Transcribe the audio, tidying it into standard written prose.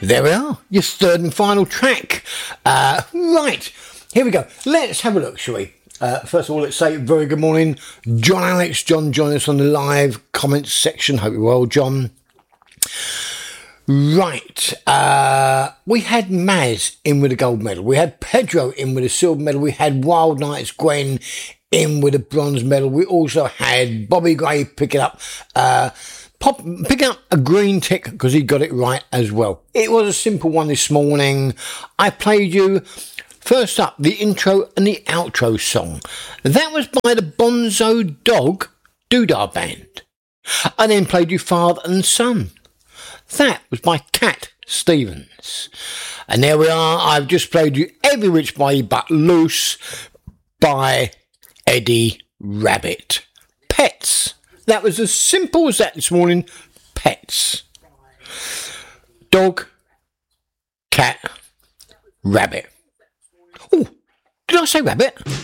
There we are, your third and final track. Right, here we go. Let's have a look, shall we? First of all, let's say very good morning. John Alex, John, join us on the live comments section. Hope you're well, John. Right, we had Maz in with a gold medal. We had Pedro in with a silver medal. We had Wild Nights Gwen in with a bronze medal. We also had Bobby Gray picking up a green tick because he got it right as well. It was a simple one this morning. I played you first up the intro and the outro song. That was by the Bonzo Dog Doodah Band. I then played you Father and Son. That was by Cat Stevens. And there we are. I've just played you Every Which Way But Loose by Eddie Rabbit. Pets. That was as simple as that this morning. Pets. Dog, cat, rabbit. Oh, did I say rabbit?